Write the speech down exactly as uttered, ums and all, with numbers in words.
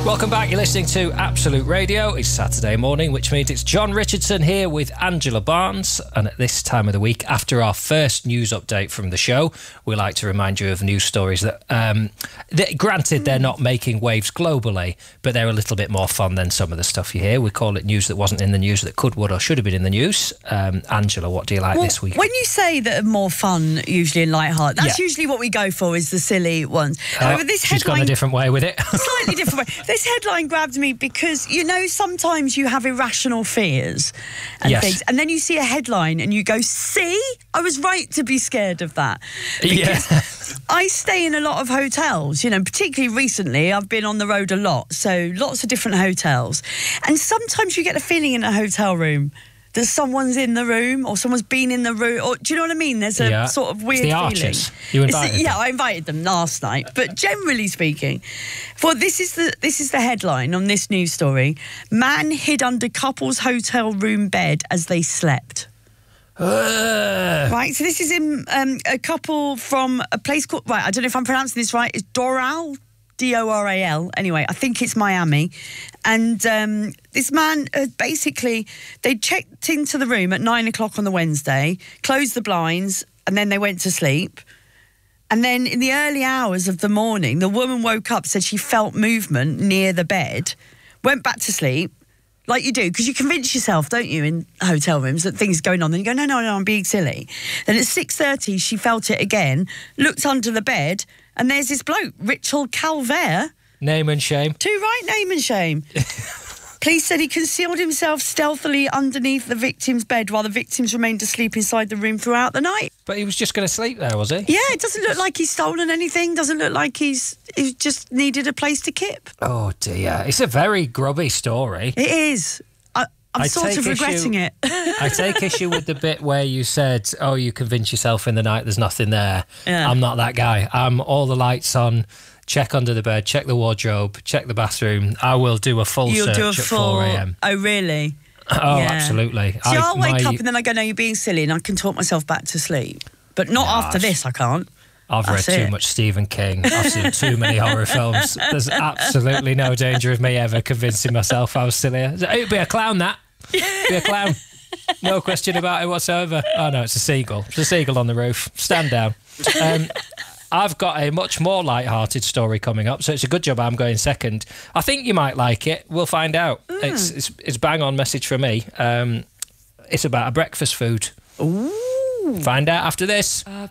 Welcome back. You're listening to Absolute Radio. It's Saturday morning, which means it's John Richardson here with Angela Barnes. And at this time of the week, after our first news update from the show, we like to remind you of news stories that, um, that granted, they're not making waves globally, but they're a little bit more fun than some of the stuff you hear. We call it news that wasn't in the news that could, would, or should have been in the news. Um, Angela, what do you like well, this week? When you say that are more fun, usually in light-hearted, that's yeah. usually what we go for, is the silly ones. Oh, However, this she's headline, gone a different way with it. Slightly different way. This headline grabbed me because, you know, sometimes you have irrational fears and yes. things, and then you see a headline and you go, see, I was right to be scared of that. Because yeah. I stay in a lot of hotels, you know, particularly recently, I've been on the road a lot, so lots of different hotels. And sometimes you get a feeling in a hotel room that someone's in the room or someone's been in the room, or do you know what I mean? There's a yeah. sort of weird it's the feeling. Archers. You invited the, yeah, them. I invited them last night. But generally speaking, well, this is the this is the headline on this news story: man hid under couple's hotel room bed as they slept. Uh. Right, so this is in um, a couple from a place called, right, I don't know if I'm pronouncing this right, it's Doral. D O R A L. Anyway, I think it's Miami. And um, this man, uh, basically, they checked into the room at nine o'clock on the Wednesday, closed the blinds, and then they went to sleep. And then in the early hours of the morning, the woman woke up, said she felt movement near the bed, went back to sleep, like you do, because you convince yourself, don't you, in hotel rooms that things are going on. Then you go, no, no, no, I'm being silly. Then at six thirty, she felt it again, looked under the bed, and there's this bloke, Richard Calvert. Name and shame. Too right, name and shame. Police said he concealed himself stealthily underneath the victim's bed while the victims remained asleep inside the room throughout the night. But he was just going to sleep there, was he? Yeah, it doesn't look like he's stolen anything. Doesn't look like he's he's just needed a place to kip. Oh, dear. It's a very grubby story. It is. I, I'm I sort of regretting issue, it. I take issue with the bit where you said, oh, you convince yourself in the night there's nothing there. Yeah. I'm not that guy. I'm all the lights on, check under the bed, check the wardrobe, check the bathroom. I will do a full You'll search do a at full, four a.m. Oh, really? Oh, Yeah. absolutely. See, I'll I, wake my, up and then I go, no, you're being silly, and I can talk myself back to sleep. But not Gosh. after this, I can't. I've read That's too it. much Stephen King. I've seen too many horror films. There's absolutely no danger of me ever convincing myself I was silly. It'd be a clown, that. Be a clown. No question about it whatsoever. Oh, no, it's a seagull. It's a seagull on the roof. Stand down. Um, I've got a much more light-hearted story coming up, so it's a good job I'm going second. I think you might like it. We'll find out. Mm. It's, it's it's bang-on message for me. Um, it's about a breakfast food. Ooh. Find out after this. A